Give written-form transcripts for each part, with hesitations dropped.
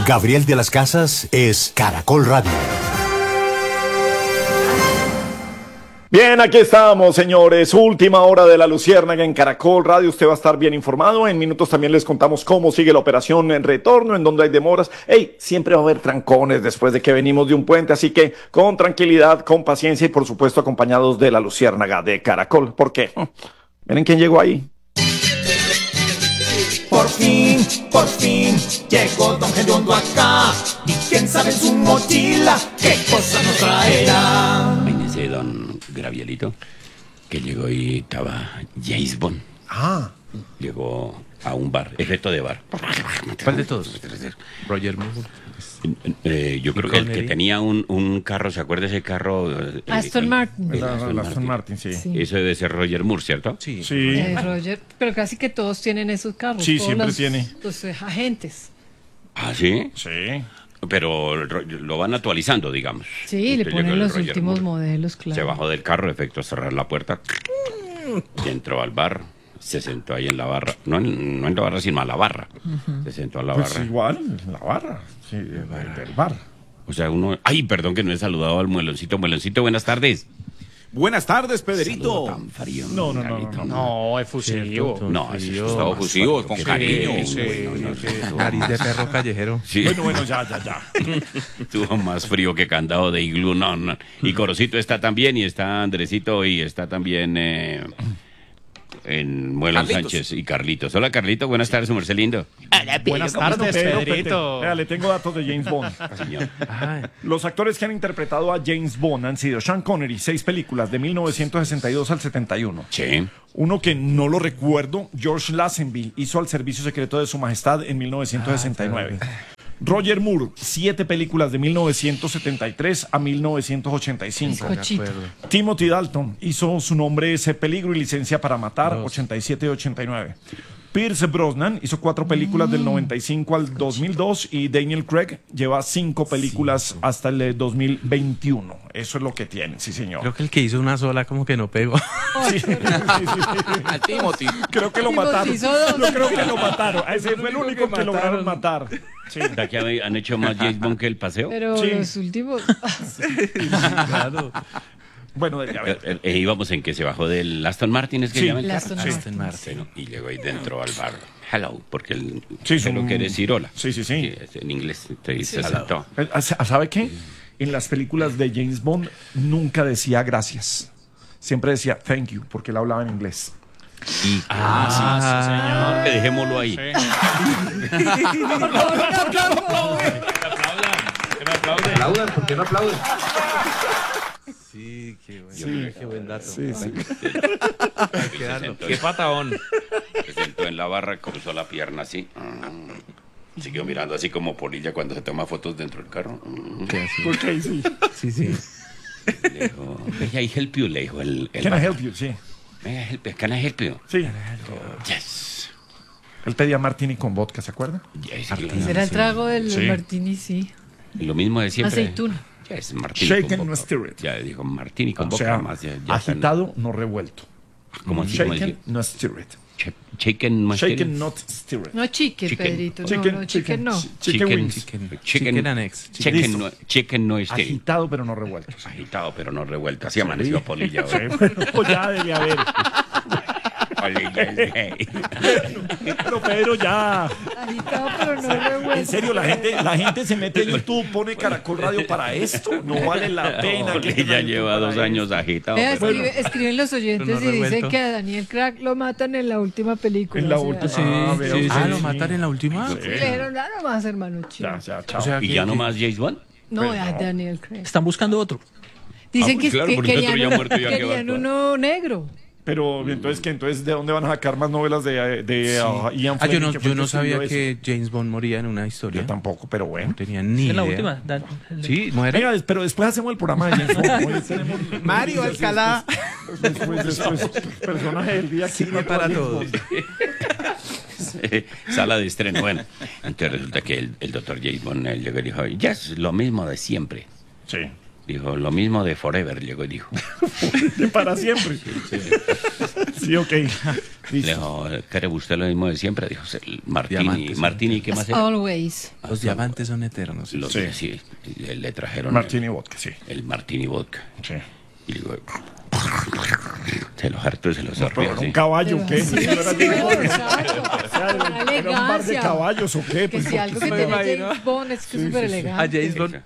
Gabriel de las Casas es Caracol Radio. Bien, aquí estamos, señores. Última hora de la Luciérnaga en Caracol Radio. Usted va a estar bien informado. En minutos también les contamos cómo sigue la operación en retorno, en donde hay demoras. Siempre va a haber trancones después de que venimos de un puente, así que con tranquilidad, con paciencia y por supuesto acompañados de la Luciérnaga de Caracol. ¿Por qué? Miren quién llegó ahí. Por fin, llegó Don Gediondo acá. Y quién sabe en su mochila qué cosa nos traerá. Imagínese, don Gabrielito, que llegó y estaba James Bond. Llegó a un bar, efecto de bar. ¿Cuál de todos? Roger Moore. Yo creo que el que tenía un carro, ¿se acuerda ese carro? Aston Martin. Aston Martin, sí. Eso debe ser Roger Moore, ¿cierto? Sí. Roger, pero casi que todos tienen esos carros. Sí, todos siempre los, tiene. Los agentes. ¿Ah, sí? Sí. Pero lo van actualizando, digamos. Sí, le Entonces ponen llegó el los Roger últimos Moore, modelos, claro. se bajó del carro, efecto cerrar la puerta, y entró al bar, se sentó ahí en la barra, no en la barra, sino a la barra. Se sentó a la Pues barra. igual, en la barra. Sí, del bar. O sea, ay, perdón que no he saludado al mueloncito. Mueloncito, buenas tardes. Buenas tardes, Pedrito. Saludo tan frío, No, Carlito, No, es fusivo. No, eso es todo fusivo, es con cariño. Nariz de perro callejero. Sí. Bueno, ya. Tuvo más frío que candado de iglú, no. Y Corocito está también, y está Andresito, y está también en Muelón Carlitos. Sánchez y Carlitos. Hola, Carlito, buenas tardes, su merced lindo. Buenas tardes, Pedrito. Vea, le tengo datos de James Bond. Señor. Los actores que han interpretado a James Bond han sido Sean Connery, 6 películas de 1962 al 71. Sí. Uno que no lo recuerdo, George Lazenby, hizo Al Servicio Secreto de Su Majestad en 1969. Roger Moore, 7 películas de 1973 a 1985. Cochito. Timothy Dalton hizo Su nombre es Peligro y Licencia para Matar, 87 y 89. Pierce Brosnan hizo 4 películas del 95 al 2002 y Daniel Craig lleva 5 películas hasta el 2021. Eso es lo que tienen, sí señor. Creo que el que hizo una sola como que no pegó. Sí. A Timothy. Creo que lo Timothy mataron. hizo 2. Yo creo que lo mataron. Ese fue el único que lograron matar. Sí. ¿Será que han hecho más James Bond que el paseo? Pero Sí. los últimos. Claro. Bueno, a ver. Íbamos en que se bajó del Aston Martin, ¿es que Sí. llama el El carro? Aston Martin. Bueno, y llegó ahí dentro al bar. Hello, porque él Sí, se lo son- quiere decir hola. Sí. En inglés se sentó. ¿Sabe qué? En las películas de James Bond nunca decía gracias. Siempre decía thank you, porque él hablaba en inglés. Que dejémoslo ahí. Aplaudan, ¿por qué no aplauden? Sí, qué buen dato. Se sentó, Qué patadón. se sentó en la barra, cruzó la pierna así. Siguió mirando así como polilla cuando se toma fotos dentro del carro. Porque sí. Sí. Le dijo, "May I help you?", le dijo el Can I bar. help you? Sí. "May I help you? Can I help you?" Sí. Yes. Él pedía martini con vodka, ¿se acuerda? Yes, Ese era el trago del Sí. martini, sí. Lo mismo de siempre. Aceituna. Yes, martini Shaken, con no vodka. stirred. Ya dijo martini con O boca sea, más. Ya agitado, no revuelto. ¿Cómo así? ¿Cómo Shaken, así? no stirred. Shaken, no Shaken, stirred. not stirred. No chicken, Chicken. Pedrito. No, chicken no. Chicken wings. Chicken and eggs. Chicken no es Agitado, pero no revuelto. agitado, pero no revuelto. Así amaneció Polilla. Sí, bueno, ya debe haber. Polilla es gay. Pero Pedro, ya. Agitado, pero no revuelto. En serio, la gente se mete en YouTube, pone Caracol Radio para esto. No vale la pena. que Polilla tengan lleva YouTube 2 para años agitado. Vea, pero- escriben los oyentes Pero no y dicen revuelto. que a Daniel Craig lo matan en la última película. En la o sea, última. Sí, veo, sí. sí. ¿Lo matan en la última? Sí. Pero nada más, hermano chico. Ya, chao. O sea, ¿Y ya no más James Bond? No, a Daniel Craig. Están buscando otro. Dicen pues que, claro, que porque otro querían, ya muerto, ya que va a querían actuar. uno negro. Pero entonces, ¿de dónde van a sacar más novelas de Ian yo Fleming? no, que fue yo el no que sabía escribió que eso? James Bond moría en una historia. Yo tampoco, pero bueno. No tenía ni En la idea. última. Sí, muere. Venga, pero después hacemos el programa de James Bond. Hoy tenemos Mario Alcalá. después, personaje del día. Cine para todos. Sala de estreno. Bueno, entonces resulta que el doctor James Bond llegó y dijo, ya es lo mismo de siempre. Sí. Dijo, lo mismo de Forever, llegó y dijo. De para siempre. Sí, ok. Le Listo. dijo, ¿quiere usted lo mismo de siempre? Dijo, Martini. Diamantes. Martini, ¿qué más era? Always. Los diamantes son eternos. Los Sí. sí, le trajeron Martini Vodka, sí. el Martini Vodka. Sí. Y digo, se los hartó y se los Pero sorbió. era sí. un caballo, ¿qué? Sí, No era sí, de- exacto. Con Era un par de elegancia. caballos, ¿o qué? Que Pues, si algo que me tiene imagino. James Bond es que es súper A elegante. James Bond.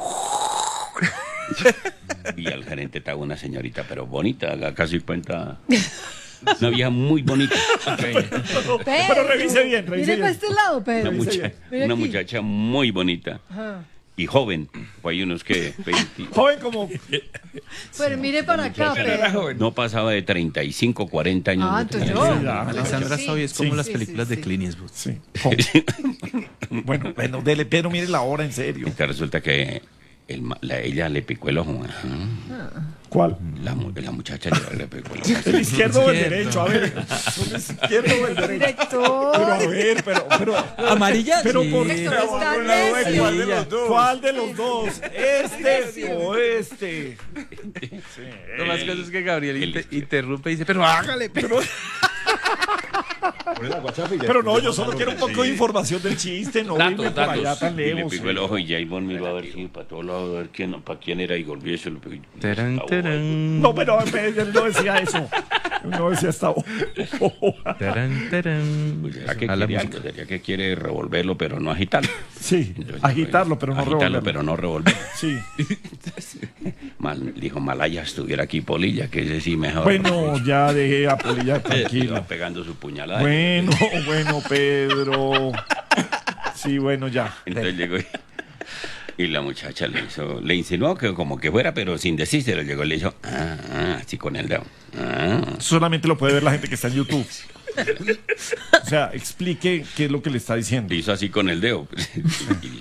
Y al gerente estaba una señorita, pero bonita, haga casi cuenta. Una vieja muy bonita. Pero revise bien, revise Mire para bien. este lado, Pedro. Mira Mira aquí. muchacha muy bonita Ajá. y joven. Pues hay unos que 20, Joven como... Pero mire para acá, Pedro. no pasaba de 35, 40 años. Ah, de entonces tener. yo. Ya, Alexandra Sí, Soy es como sí, las sí, películas sí, de sí. Clint Eastwood. Sí. Bueno, dele, pero mire la hora, en serio. Que resulta que ella le picó el ojo. ¿Cuál? La muchacha le picó el ojo. ¿El izquierdo o el Izquierdo. derecho? A ver, ¿el izquierdo o el derecho? Pero a Director. ver, pero... ¿Amarilla? Pero Sí. por Director, está ¿Cuál de necio. los dos? ¿Cuál de los dos? ¿Este o este? Lo más cosa es que Gabriel El- interrumpe y dice, pero hágale, pero... Pero no, yo solo quiero un poco de información del chiste, no Datos, irme por allá tan Y le lejos. picó el ojo y James Bond miró a ver si para todos lados, a ver para quién era y volvió y se lo picó. Tarán, tarán. No, pero él no decía eso. Él no decía esta Tarán, tarán. Pues será que A la quiere música. algo, sería que quiere revolverlo, pero no agitarlo. Sí, Entonces, agitarlo, pero no agitarlo, revolverlo. pero no revolverlo. Sí. Dijo Malaya, estuviera aquí Polilla, que ese sí mejor. Bueno, ya dejé a Polilla Iba tranquilo. pegando su puñalada. Bueno, Pedro. Sí, bueno, ya. Entonces llegó y la muchacha le insinuó que como que fuera, pero sin decírselo. Llegó y le hizo, así con el dedo. Solamente lo puede ver la gente que está en YouTube. O sea, explique qué es lo que le está diciendo. Le hizo así con el dedo. Y